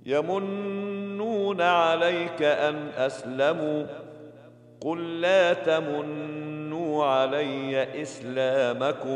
يمنون عليك أن أسلموا قل لا تمنوا علي إسلامكم